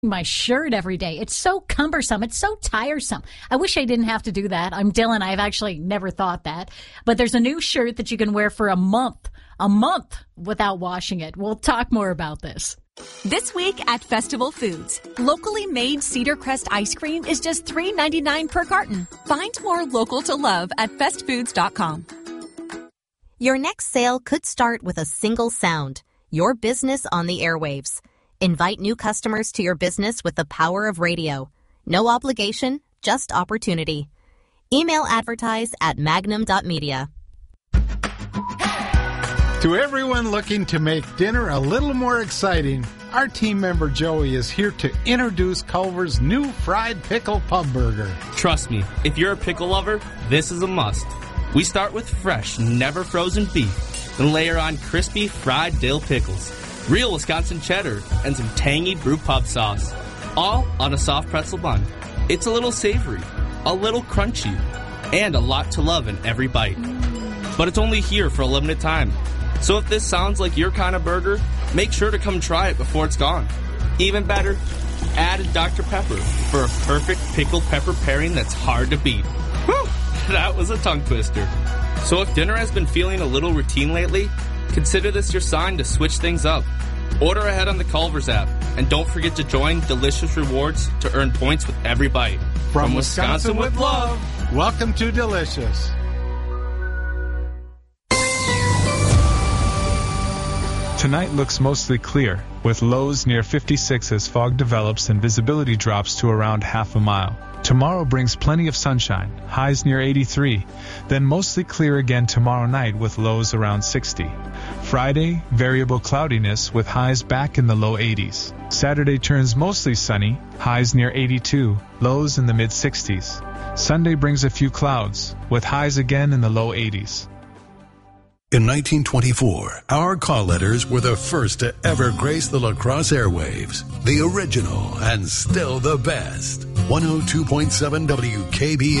my shirt every day. It's so cumbersome. It's so tiresome. I wish I didn't have to do that. I'm Dylan. I've actually never thought that. But there's a new shirt that you can wear for a month without washing it. We'll talk more about this. This week at Festival Foods, locally made Cedar Crest ice cream is just $3.99 per carton. Find more local to love at festfoods.com. Your next sale could start with a single sound, your business on the airwaves. Invite new customers to your business with the power of radio. No obligation, just opportunity. Email advertise at magnum.media. To everyone looking to make dinner a little more exciting, our team member Joey is here to introduce Culver's new fried pickle pub burger. Trust me, if you're a pickle lover, this is a must. We start with fresh, never frozen beef, then layer on crispy fried dill pickles, real Wisconsin cheddar, and some tangy brew pub sauce, all on a soft pretzel bun. It's a little savory, a little crunchy, and a lot to love in every bite. But it's only here for a limited time. So if this sounds like your kind of burger, make sure to come try it before it's gone. Even better, add a Dr. Pepper for a perfect pickled pepper pairing that's hard to beat. Whew, that was a tongue twister. So if dinner has been feeling a little routine lately, consider this your sign to switch things up. Order ahead on the Culver's app, and don't forget to join Delicious Rewards to earn points with every bite. From Wisconsin with love, welcome to Delicious. Tonight looks mostly clear, with lows near 56 as fog develops and visibility drops to around half a mile. Tomorrow brings plenty of sunshine, highs near 83, then mostly clear again tomorrow night with lows around 60. Friday, variable cloudiness with highs back in the low 80s. Saturday turns mostly sunny, highs near 82, lows in the mid-60s. Sunday brings a few clouds, with highs again in the low 80s. In 1924, our call letters were the first to ever grace the La Crosse airwaves. The original and still the best. 102.7 WKBN.